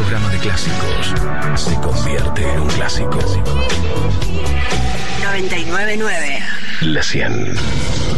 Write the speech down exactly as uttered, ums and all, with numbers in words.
programa de clásicos se convierte en un clásico. noventa y nueve punto nueve. La cien.